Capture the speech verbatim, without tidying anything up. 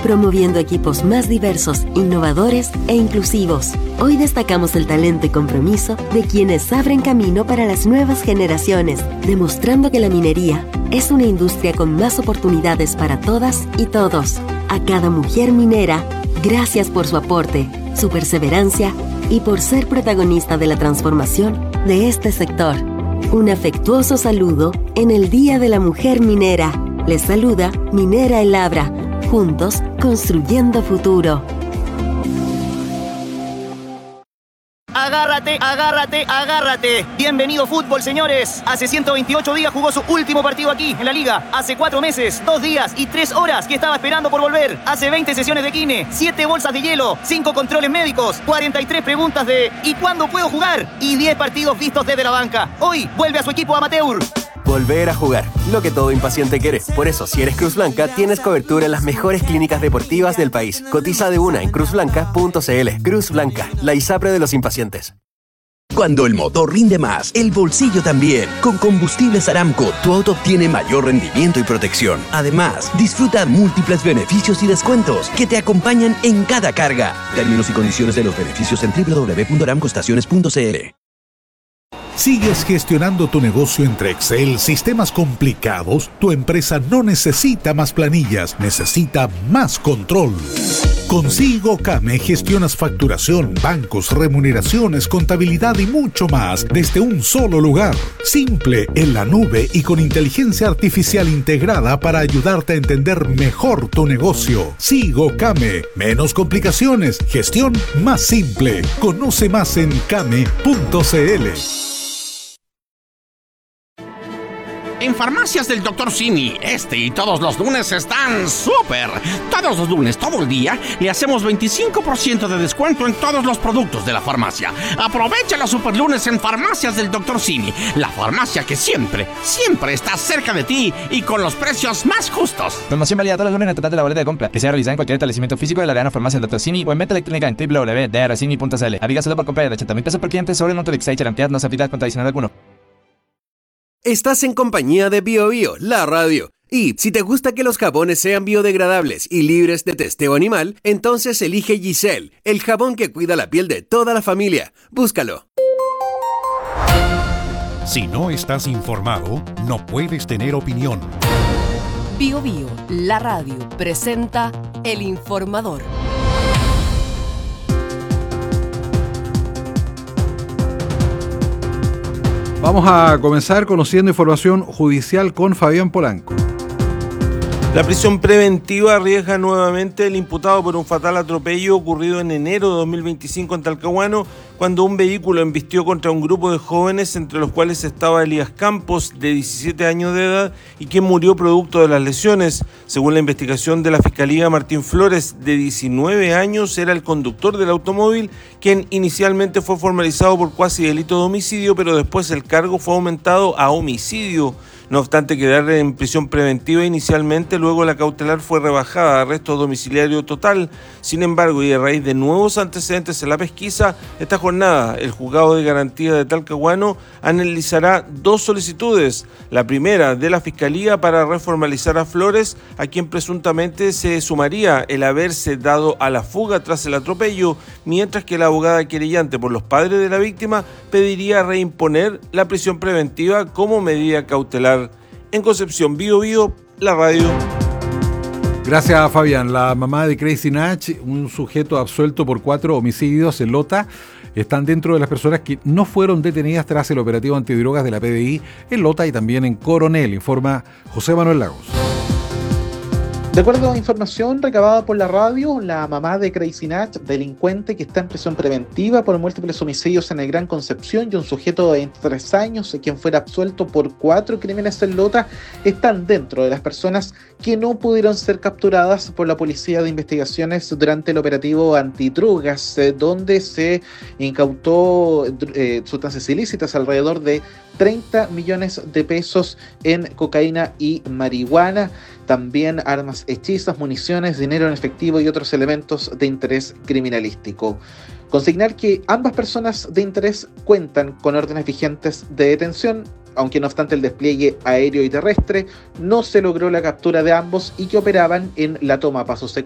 promoviendo equipos más diversos, innovadores e inclusivos. Hoy destacamos el talento y compromiso de quienes abren camino para las nuevas generaciones, demostrando que la minería es una industria con más oportunidades para todas y todos. A cada mujer minera, gracias por su aporte, su perseverancia y por ser protagonista de la transformación de este sector. Un afectuoso saludo en el Día de la Mujer Minera. Les saluda Minera El Abra. Juntos, construyendo futuro. Agárrate, agárrate, agárrate. Bienvenido fútbol, señores. Hace ciento veintiocho días jugó su último partido aquí, en la Liga. Hace cuatro meses, dos días y tres horas que estaba esperando por volver. Hace veinte sesiones de kine, siete bolsas de hielo, cinco controles médicos, cuarenta y tres preguntas de ¿y cuándo puedo jugar? Y diez partidos vistos desde la banca. Hoy vuelve a su equipo amateur. Volver a jugar, lo que todo impaciente quiere. Por eso, si eres Cruz Blanca, tienes cobertura en las mejores clínicas deportivas del país. Cotiza de una en cruz blanca punto c l. Cruz Blanca, la ISAPRE de los impacientes. Cuando el motor rinde más, el bolsillo también. Con Combustibles Aramco, tu auto obtiene mayor rendimiento y protección. Además, disfruta múltiples beneficios y descuentos que te acompañan en cada carga. Términos y condiciones de los beneficios en doble u doble u doble u punto aramco estaciones punto c l. ¿Sigues gestionando tu negocio entre Excel, sistemas complicados? Tu empresa no necesita más planillas, necesita más control. Con SIGOCAME gestionas facturación, bancos, remuneraciones, contabilidad y mucho más desde un solo lugar. Simple, en la nube y con inteligencia artificial integrada para ayudarte a entender mejor tu negocio. SIGOCAME, menos complicaciones, gestión más simple. Conoce más en came punto c l. En Farmacias del doctor Simi, este y todos los lunes están súper. Todos los lunes, todo el día, le hacemos veinticinco por ciento de descuento en todos los productos de la farmacia. Aprovecha los super lunes en Farmacias del doctor Simi, la farmacia que siempre, siempre está cerca de ti y con los precios más justos. Promoción válida todos los lunes en el total de la boleta de compra, que sea realizada en cualquier establecimiento físico de la Arena Farmacia del doctor Simi o en venta electrónica en doble u doble u doble u punto d r simi punto c l. Aplica solo por compra de ochenta mil pesos por cliente sobre un Autolix y cantidad no se aplica con adicional alguno. Estás en compañía de Bio Bio, la radio. Y si te gusta que los jabones sean biodegradables y libres de testeo animal, entonces elige Giselle, el jabón que cuida la piel de toda la familia. Búscalo. Si no estás informado, no puedes tener opinión. Bio Bio, la radio, presenta El Informador. Vamos a comenzar conociendo información judicial con Fabián Polanco. La prisión preventiva arriesga nuevamente el imputado por un fatal atropello ocurrido en enero de dos mil veinticinco en Talcahuano, cuando un vehículo embistió contra un grupo de jóvenes, entre los cuales estaba Elías Campos, de diecisiete años de edad, y quien murió producto de las lesiones. Según la investigación de la Fiscalía, Martín Flores, de diecinueve años, era el conductor del automóvil, quien inicialmente fue formalizado por cuasi delito de homicidio, pero después el cargo fue aumentado a homicidio. No obstante quedar en prisión preventiva inicialmente, luego la cautelar fue rebajada a arresto domiciliario total. Sin embargo, y a raíz de nuevos antecedentes en la pesquisa, esta jornada el Juzgado de Garantía de Talcahuano analizará dos solicitudes. La primera de la Fiscalía para reformalizar a Flores, a quien presuntamente se sumaría el haberse dado a la fuga tras el atropello, mientras que la abogada querellante por los padres de la víctima pediría reimponer la prisión preventiva como medida cautelar. En Concepción, Bio Bio, la radio. Gracias, Fabián. La mamá de Crazy Nach, un sujeto absuelto por cuatro homicidios en Lota, están dentro de las personas que no fueron detenidas tras el operativo antidrogas de la P D I en Lota y también en Coronel, informa José Manuel Lagos. De acuerdo a información recabada por la radio, la mamá de Crazy Nach, delincuente que está en prisión preventiva por múltiples homicidios en el Gran Concepción, y un sujeto de veintitrés años, quien fuera absuelto por cuatro crímenes en Lota, están dentro de las personas que no pudieron ser capturadas por la Policía de Investigaciones durante el operativo antidrogas, eh, donde se incautó eh, sustancias ilícitas alrededor de treinta millones de pesos en cocaína y marihuana, también armas hechizas, municiones, dinero en efectivo y otros elementos de interés criminalístico. Consignar que ambas personas de interés cuentan con órdenes vigentes de detención, aunque no obstante el despliegue aéreo y terrestre, no se logró la captura de ambos y que operaban en la toma a paso